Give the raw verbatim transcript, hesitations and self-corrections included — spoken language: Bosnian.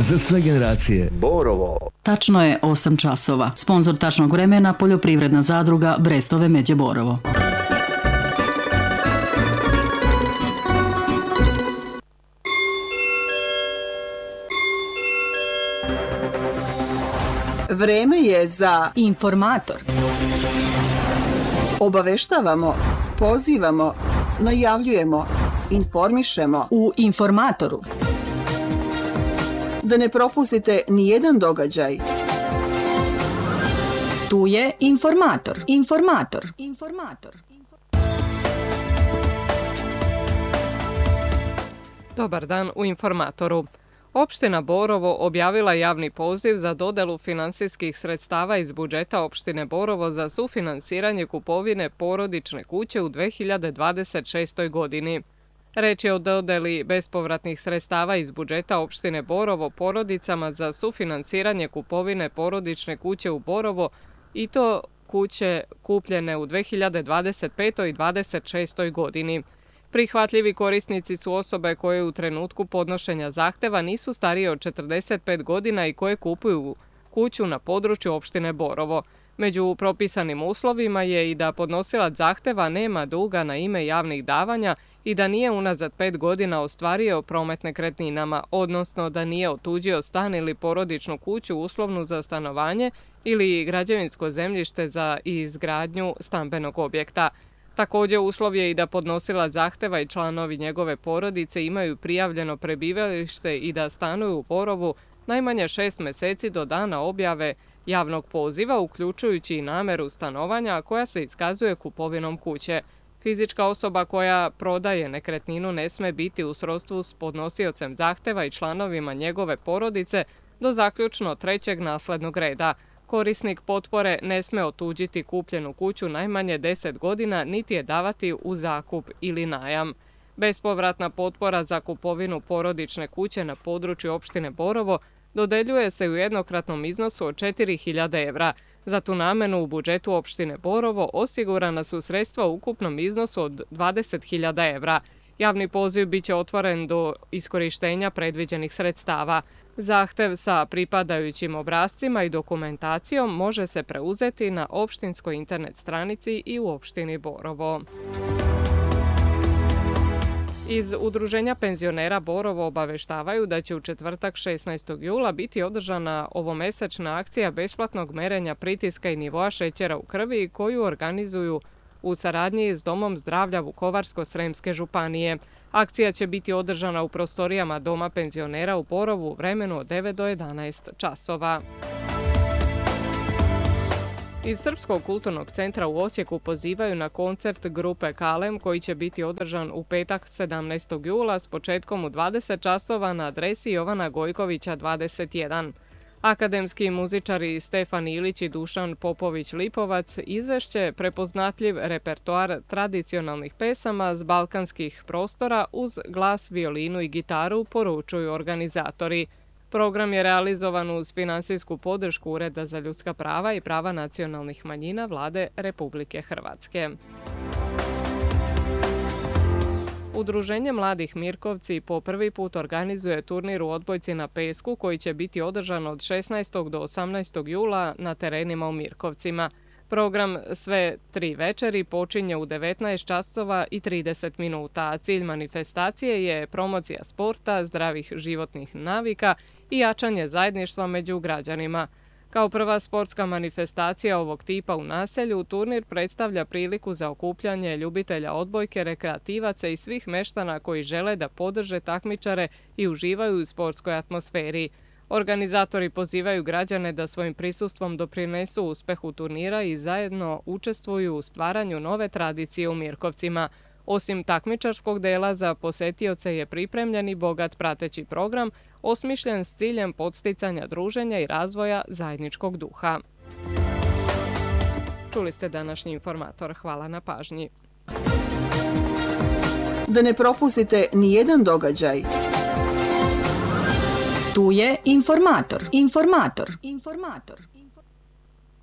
za sve generacije. Borovo. Tačno je osam časova. Sponzor tačnog vremena poljoprivredna zadruga Brestove Međe Borovo. Vreme je za informator. Obaveštavamo, pozivamo, najavljujemo, informišemo u informatoru. Da ne propustite ni jedan događaj. Tu je informator. Informator. Informator. Dobar dan u informatoru. Opština Borovo objavila javni poziv za dodelu finansijskih sredstava iz budžeta opštine Borovo za sufinansiranje kupovine porodične kuće u dve hiljade dvadeset šestoj. godini. Reč je o dodeli bespovratnih sredstava iz budžeta opštine Borovo porodicama za sufinansiranje kupovine porodične kuće u Borovo i to kuće kupljene u dve hiljade dvadeset petoj i dvadeset šestoj. godini. Prihvatljivi korisnici su osobe koje u trenutku podnošenja zahteva nisu starije od četrdeset pet godina i koje kupuju kuću na području opštine Borovo. Među propisanim uslovima je i da podnosilac zahteva nema duga na ime javnih davanja i da nije unazad pet godina ostvario promet nekretninama, odnosno da nije otuđio stan ili porodičnu kuću uslovnu za stanovanje ili građevinsko zemljište za izgradnju stambenog objekta. Također uslov je i da podnosilac zahteva i članovi njegove porodice imaju prijavljeno prebivalište i da stanuju u Borovu najmanje šest meseci do dana objave javnog poziva, uključujući i nameru stanovanja koja se iskazuje kupovinom kuće. Fizička osoba koja prodaje nekretninu ne sme biti u srodstvu s podnosiocem zahteva i članovima njegove porodice do zaključno trećeg naslednog reda. Korisnik potpore ne sme otuđiti kupljenu kuću najmanje deset godina niti je davati u zakup ili najam. Bespovratna potpora za kupovinu porodične kuće na području opštine Borovo dodeljuje se u jednokratnom iznosu od četiri hiljade evra. Za tu namenu u budžetu opštine Borovo osigurana su sredstva u ukupnom iznosu od dvadeset hiljada evra. Javni poziv biće otvoren do iskorištenja predviđenih sredstava. Zahtev sa pripadajućim obrascima i dokumentacijom može se preuzeti na opštinskoj internet stranici i u opštini Borovo. Iz Udruženja penzionera Borovo obaveštavaju da će u četvrtak šesnaestog jula biti održana ovomesečna akcija besplatnog merenja pritiska i nivoa šećera u krvi koju organizuju u saradnji s Domom zdravlja Vukovarsko-Sremske županije. Akcija će biti održana u prostorijama Doma penzionera u Borovu u vremenu od devet do jedanaest časova. Iz Srpskog kulturnog centra u Osijeku pozivaju na koncert grupe Kalem koji će biti održan u petak sedamnaestog jula s početkom u dvadeset časova na adresi Jovana Gojkovića dvadeset jedan. Akademski muzičari Stefan Ilić i Dušan Popović-Lipovac izvešće prepoznatljiv repertoar tradicionalnih pesama s balkanskih prostora uz glas, violinu i gitaru, poručuju organizatori. Program je realizovan uz finansijsku podršku Ureda za ljudska prava i prava nacionalnih manjina Vlade Republike Hrvatske. Udruženje Mladih Mirkovci po prvi put organizuje turnir u odbojci na pesku koji će biti održan od šesnaestog do osamnaestog jula na terenima u Mirkovcima. Program sve tri večeri počinje u devetnaest časova i trideset minuta, a cilj manifestacije je promocija sporta, zdravih životnih navika i jačanje zajedništva među građanima. Kao prva sportska manifestacija ovog tipa u naselju, turnir predstavlja priliku za okupljanje ljubitelja odbojke, rekreativaca i svih meštana koji žele da podrže takmičare i uživaju u sportskoj atmosferi. Organizatori pozivaju građane da svojim prisustvom doprinesu uspehu turnira i zajedno učestvuju u stvaranju nove tradicije u Mirkovcima. Osim takmičarskog dela, za posetioce je pripremljen i bogat prateći program, osmišljen s ciljem podsticanja druženja i razvoja zajedničkog duha. Čuli ste današnji informator. Hvala na pažnji. Da ne propustite ni jedan događaj. Tu je informator. Informator. Informator.